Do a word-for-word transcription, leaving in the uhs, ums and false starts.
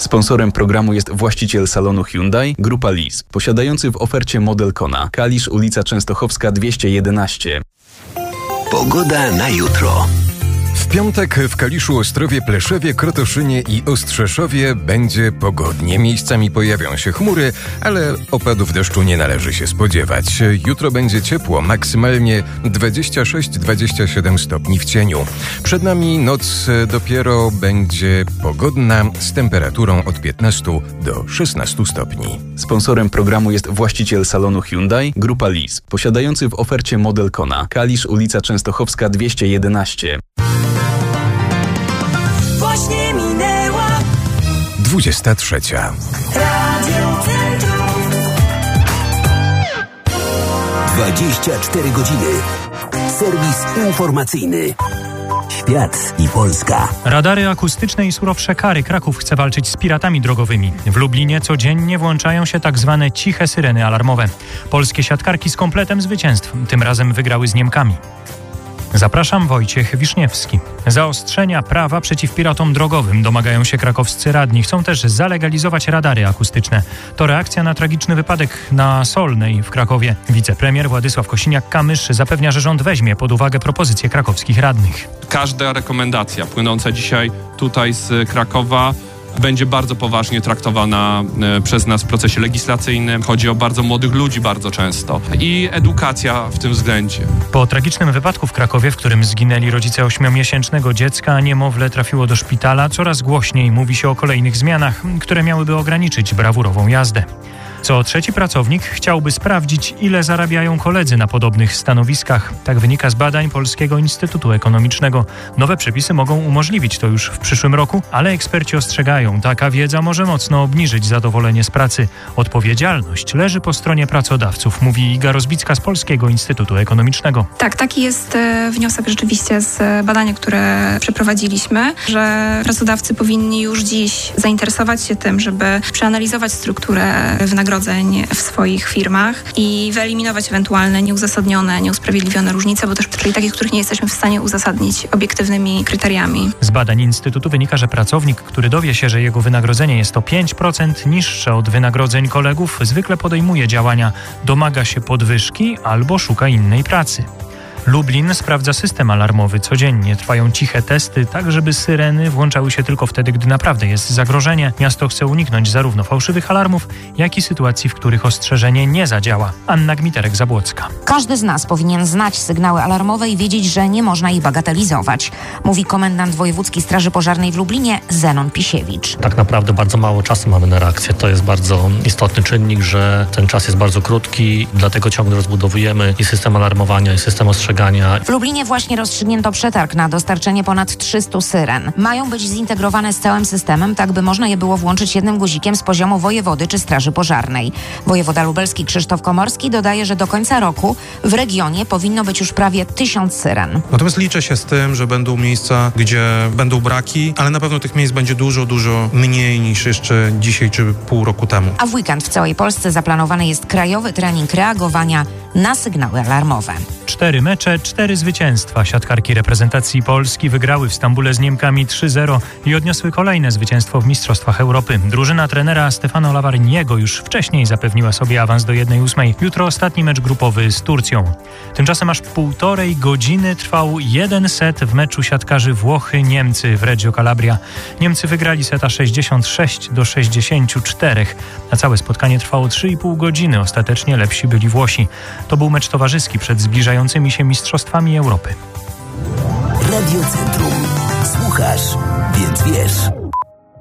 Sponsorem programu jest właściciel salonu Hyundai, Grupa Lis, posiadający w ofercie model Kona. Kalisz, ulica Częstochowska dwieście jedenaście. Pogoda na jutro. W piątek w Kaliszu, Ostrowie, Pleszewie, Krotoszynie i Ostrzeszowie będzie pogodnie. Miejscami pojawią się chmury, ale opadów deszczu nie należy się spodziewać. Jutro będzie ciepło, maksymalnie dwadzieścia sześć dwadzieścia siedem stopni w cieniu. Przed nami noc dopiero będzie pogodna z temperaturą od piętnastu do szesnastu stopni. Sponsorem programu jest właściciel salonu Hyundai, Grupa Lis, posiadający w ofercie model Kona. Kalisz, ulica Częstochowska dwieście jedenaście. Właśnie minęła dwudziesta trzecia. Radio Centrum. dwadzieścia cztery godziny. Serwis informacyjny. Świat i Polska. Radary akustyczne i surowsze kary. Kraków chce walczyć z piratami drogowymi. W Lublinie codziennie włączają się tak zwane ciche syreny alarmowe. Polskie siatkarki z kompletem zwycięstw. Tym razem wygrały z Niemkami. Zapraszam, Wojciech Wiszniewski. Zaostrzenia prawa przeciw piratom drogowym domagają się krakowscy radni. Chcą też zalegalizować radary akustyczne. To reakcja na tragiczny wypadek na Solnej w Krakowie. Wicepremier Władysław Kosiniak-Kamysz zapewnia, że rząd weźmie pod uwagę propozycje krakowskich radnych. Każda rekomendacja płynąca dzisiaj tutaj z Krakowa będzie bardzo poważnie traktowana przez nas w procesie legislacyjnym. Chodzi o bardzo młodych ludzi bardzo często i edukacja w tym względzie. Po tragicznym wypadku w Krakowie, w którym zginęli rodzice ośmiomiesięcznego dziecka, a niemowlę trafiło do szpitala, coraz głośniej mówi się o kolejnych zmianach, które miałyby ograniczyć brawurową jazdę. Co trzeci pracownik chciałby sprawdzić, ile zarabiają koledzy na podobnych stanowiskach. Tak wynika z badań Polskiego Instytutu Ekonomicznego. Nowe przepisy mogą umożliwić to już w przyszłym roku, ale eksperci ostrzegają, taka wiedza może mocno obniżyć zadowolenie z pracy. Odpowiedzialność leży po stronie pracodawców, mówi Iga Rozbicka z Polskiego Instytutu Ekonomicznego. Tak, taki jest e, wniosek rzeczywiście z badania, które przeprowadziliśmy, że pracodawcy powinni już dziś zainteresować się tym, żeby przeanalizować strukturę wynagrodzeń w swoich firmach i wyeliminować ewentualne nieuzasadnione, nieusprawiedliwione różnice, bo też czyli takich, których nie jesteśmy w stanie uzasadnić obiektywnymi kryteriami. Z badań Instytutu wynika, że pracownik, który dowie się, że jego wynagrodzenie jest o pięć procent niższe od wynagrodzeń kolegów, zwykle podejmuje działania, domaga się podwyżki albo szuka innej pracy. Lublin sprawdza system alarmowy. Codziennie trwają ciche testy, tak żeby syreny włączały się tylko wtedy, gdy naprawdę jest zagrożenie. Miasto chce uniknąć zarówno fałszywych alarmów, jak i sytuacji, w których ostrzeżenie nie zadziała. Anna Gmiterek-Zabłocka. Każdy z nas powinien znać sygnały alarmowe i wiedzieć, że nie można ich bagatelizować, mówi komendant Wojewódzkiej Straży Pożarnej w Lublinie Zenon Pisiewicz. Tak naprawdę bardzo mało czasu mamy na reakcję. To jest bardzo istotny czynnik, że ten czas jest bardzo krótki, dlatego ciągle rozbudowujemy i system alarmowania, i system ostrzegania. W Lublinie właśnie rozstrzygnięto przetarg na dostarczenie ponad trzystu syren. Mają być zintegrowane z całym systemem, tak by można je było włączyć jednym guzikiem z poziomu wojewody czy straży pożarnej. Wojewoda lubelski Krzysztof Komorski dodaje, że do końca roku w regionie powinno być już prawie tysiąc syren. Natomiast liczę się z tym, że będą miejsca, gdzie będą braki, ale na pewno tych miejsc będzie dużo, dużo mniej niż jeszcze dzisiaj czy pół roku temu. A w weekend w całej Polsce zaplanowany jest krajowy trening reagowania na sygnały alarmowe. Cztery mecze, cztery zwycięstwa. Siatkarki reprezentacji Polski wygrały w Stambule z Niemkami trzy zero i odniosły kolejne zwycięstwo w Mistrzostwach Europy. Drużyna trenera Stefano Lavarniego już wcześniej zapewniła sobie awans do jednej ósmej. Jutro ostatni mecz grupowy z Turcją. Tymczasem aż półtorej godziny trwał jeden set w meczu siatkarzy Włochy-Niemcy w Reggio Calabria. Niemcy wygrali seta sześćdziesiąt sześć do sześćdziesięciu czterech, a całe spotkanie trwało trzy i pół godziny. Ostatecznie lepsi byli Włosi. To był mecz towarzyski przed zbliżającymi się Mistrzostwami Europy. Radio Centrum. Słuchasz, więc wiesz.